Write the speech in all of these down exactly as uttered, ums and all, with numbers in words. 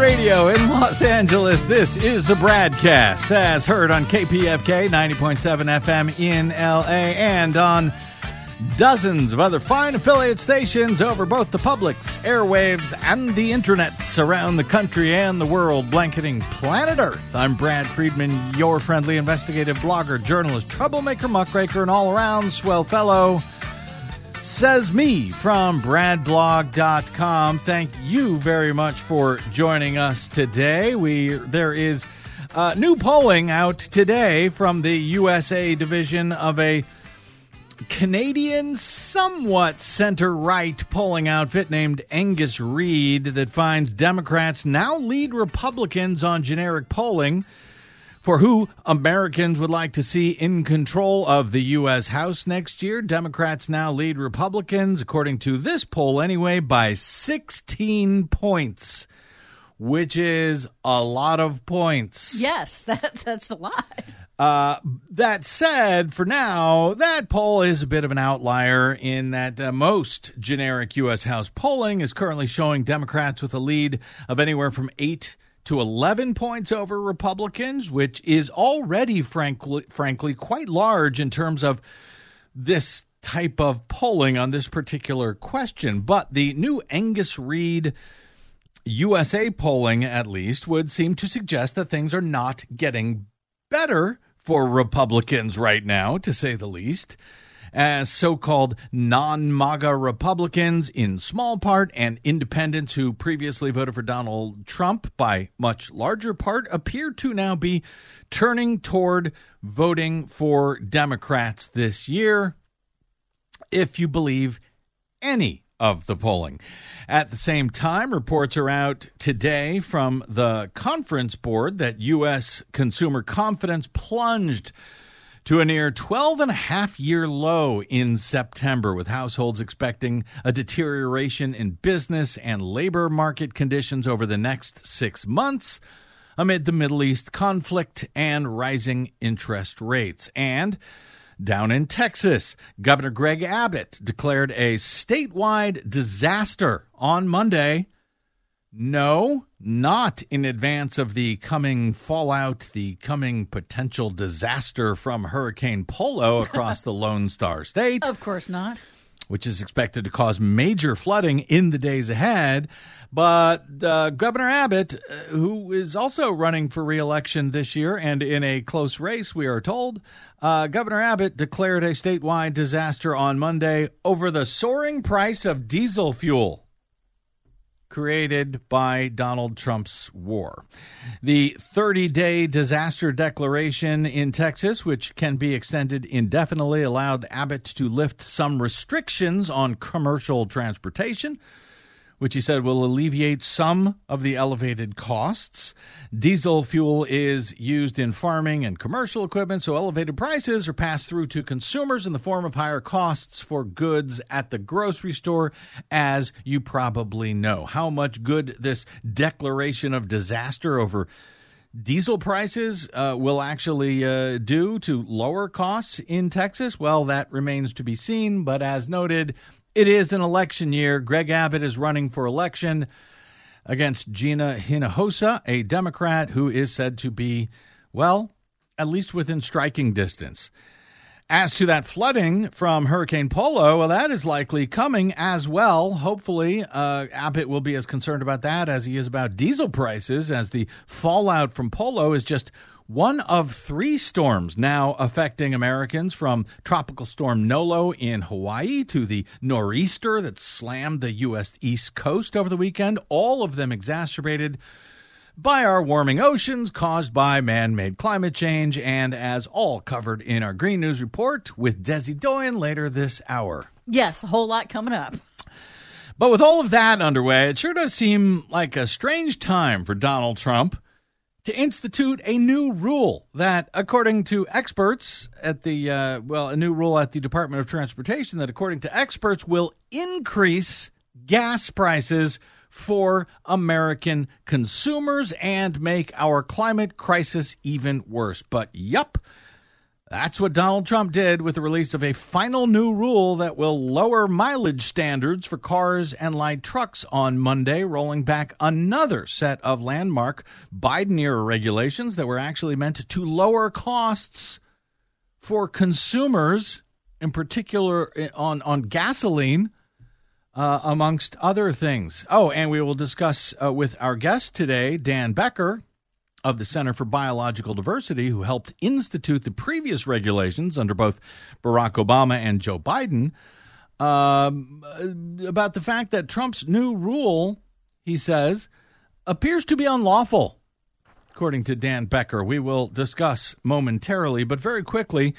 Radio in Los Angeles. This is the Bradcast, as heard on K P F K ninety point seven F M in L A and on dozens of other fine affiliate stations over both the public's airwaves and the internets around the country and the world, blanketing planet Earth. I'm Brad Friedman, your friendly investigative blogger, journalist, troublemaker, muckraker, and all-around swell fellow. Says me from brad blog dot com. Thank you very much for joining us today. We There is uh, new polling out today from the U S A division of a Canadian, somewhat center-right polling outfit named Angus Reid that finds Democrats now lead Republicans on generic polling for who Americans would like to see in control of the U S House next year. Democrats now lead Republicans, according to this poll anyway, by sixteen points, which is a lot of points. Yes, that, that's a lot. Uh, that said, for now, that poll is a bit of an outlier in that uh, most generic U S House polling is currently showing Democrats with a lead of anywhere from eight to eleven points over Republicans, which is already, frankly, frankly, quite large in terms of this type of polling on this particular question. But the new Angus Reid U S A polling, at least, would seem to suggest that things are not getting better for Republicans right now, to say the least, as so-called non-MAGA Republicans, in small part, and independents who previously voted for Donald Trump by much larger part, appear to now be turning toward voting for Democrats this year, if you believe any of the polling. At the same time, reports are out today from the Conference Board that U S consumer confidence plunged to a near twelve and a half year low in September, with households expecting a deterioration in business and labor market conditions over the next six months amid the Middle East conflict and rising interest rates. And down in Texas, Governor Greg Abbott declared a statewide disaster on Monday. No, not in advance of the coming fallout, the coming potential disaster from Hurricane Polo across the Lone Star State. Of course not. Which is expected to cause major flooding in the days ahead. But uh, Governor Abbott, uh, who is also running for re-election this year and in a close race, we are told, uh, Governor Abbott declared a statewide disaster on Monday over the soaring price of diesel fuel created by Donald Trump's war. The thirty-day disaster declaration in Texas, which can be extended indefinitely, allowed Abbott to lift some restrictions on commercial transportation, which he said will alleviate some of the elevated costs. Diesel fuel is used in farming and commercial equipment, so elevated prices are passed through to consumers in the form of higher costs for goods at the grocery store, as you probably know. How much good this declaration of disaster over diesel prices uh, will actually uh, do to lower costs in Texas, well, that remains to be seen. But as noted, it is an election year. Greg Abbott is running for election against Gina Hinojosa, a Democrat who is said to be, well, at least within striking distance. As to that flooding from Hurricane Polo, well, that is likely coming as well. Hopefully, uh, Abbott will be as concerned about that as he is about diesel prices, as the fallout from Polo is just one of three storms now affecting Americans, from Tropical Storm Nolo in Hawaii to the nor'easter that slammed the U S East Coast over the weekend, all of them exacerbated by our warming oceans caused by man-made climate change, and as all covered in our Green News Report with Desi Doyen later this hour. Yes, a whole lot coming up. But with all of that underway, it sure does seem like a strange time for Donald Trump to institute a new rule that, according to experts at the, uh, well, a new rule at the Department of Transportation that, according to experts, will increase gas prices for American consumers and make our climate crisis even worse. But yup, That's what Donald Trump did with the release of a final new rule that will lower mileage standards for cars and light trucks on Monday, rolling back another set of landmark Biden-era regulations that were actually meant to lower costs for consumers, in particular on, on gasoline, uh, amongst other things. Oh, and we will discuss uh, with our guest today, Dan Becker, of the Center for Biological Diversity, who helped institute the previous regulations under both Barack Obama and Joe Biden, um, about the fact that Trump's new rule, he says, appears to be unlawful, according to Dan Becker. We will discuss momentarily, but very quickly,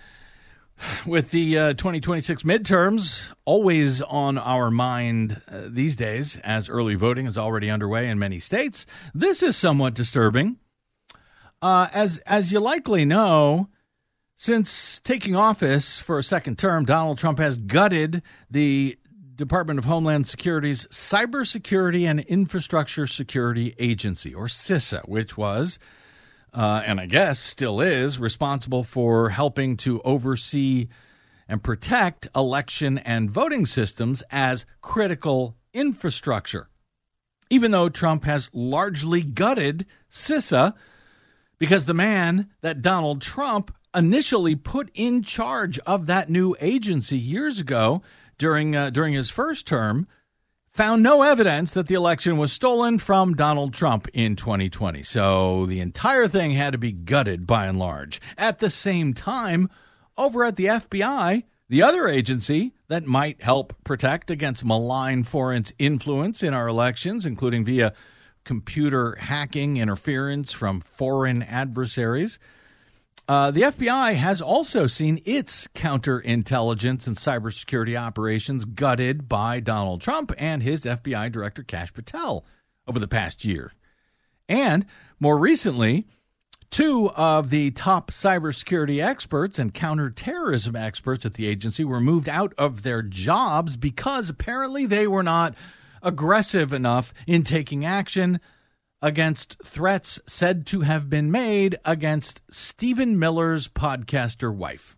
with the uh, twenty twenty-six midterms always on our mind uh, these days, as early voting is already underway in many states, this is somewhat disturbing. Uh, as as you likely know, since taking office for a second term, Donald Trump has gutted the Department of Homeland Security's Cybersecurity and Infrastructure Security Agency, or CISA, which was Uh, and I guess still is, responsible for helping to oversee and protect election and voting systems as critical infrastructure. Even though Trump has largely gutted CISA because the man that Donald Trump initially put in charge of that new agency years ago during uh, during his first term found no evidence that the election was stolen from Donald Trump in twenty twenty. So the entire thing had to be gutted by and large. At the same time, over at the F B I, the other agency that might help protect against malign foreign influence in our elections, including via computer hacking interference from foreign adversaries, Uh, the F B I has also seen its counterintelligence and cybersecurity operations gutted by Donald Trump and his F B I Director Kash Patel over the past year. And more recently, two of the top cybersecurity experts and counterterrorism experts at the agency were moved out of their jobs because apparently they were not aggressive enough in taking action against threats said to have been made against Stephen Miller's podcaster wife.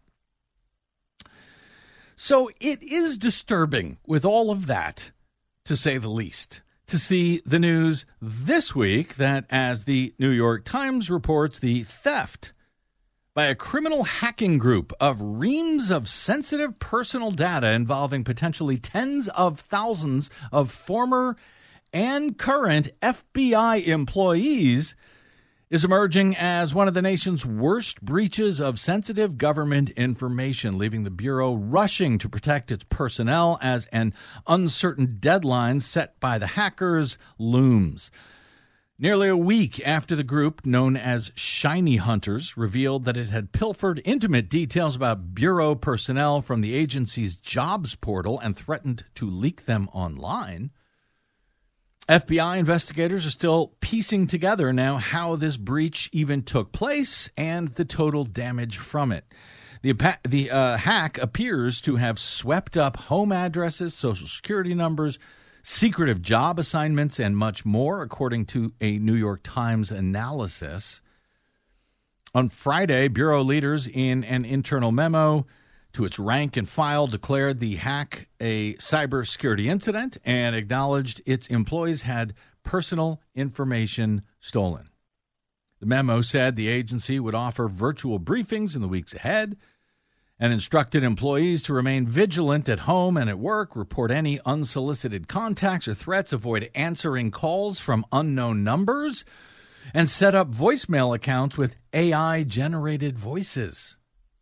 So it is disturbing with all of that, to say the least, to see the news this week that, as the New York Times reports, the theft by a criminal hacking group of reams of sensitive personal data involving potentially tens of thousands of former and current F B I employees is emerging as one of the nation's worst breaches of sensitive government information, leaving the Bureau rushing to protect its personnel as an uncertain deadline set by the hackers looms. Nearly a week after the group, known as Shiny Hunters, revealed that it had pilfered intimate details about Bureau personnel from the agency's jobs portal and threatened to leak them online, F B I investigators are still piecing together now how this breach even took place and the total damage from it. The, the uh, hack appears to have swept up home addresses, social security numbers, secretive job assignments, and much more, according to a New York Times analysis. On Friday, Bureau leaders, in an internal memo to its rank and file, declared the hack a cybersecurity incident and acknowledged its employees had personal information stolen. The memo said the agency would offer virtual briefings in the weeks ahead and instructed employees to remain vigilant at home and at work, report any unsolicited contacts or threats, avoid answering calls from unknown numbers, and set up voicemail accounts with A I-generated voices.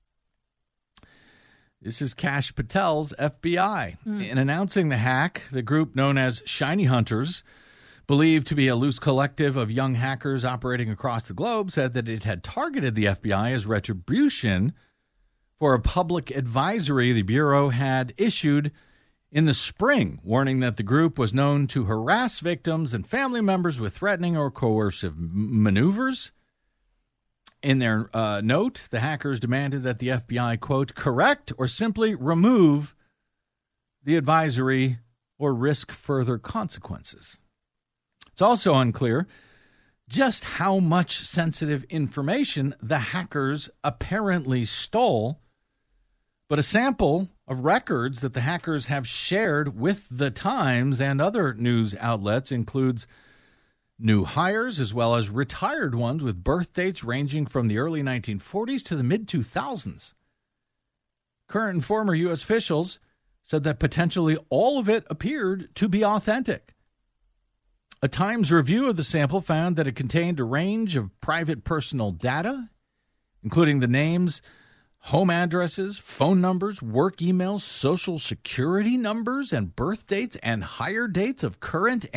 This is Kash Patel's F B I. Mm. In announcing the hack, the group known as Shiny Hunters, believed to be a loose collective of young hackers operating across the globe, said that it had targeted the F B I as retribution for a public advisory the Bureau had issued in the spring, warning that the group was known to harass victims and family members with threatening or coercive maneuvers. In their uh, note, the hackers demanded that the F B I, quote, correct or simply remove the advisory or risk further consequences. It's also unclear just how much sensitive information the hackers apparently stole, but a sample of records that the hackers have shared with the Times and other news outlets includes new hires as well as retired ones with birth dates ranging from the early nineteen forties to the mid two thousands. Current and former U S officials said that potentially all of it appeared to be authentic. A Times review of the sample found that it contained a range of private personal data, including the names, home addresses, phone numbers, work emails, social security numbers, and birth dates and hire dates of current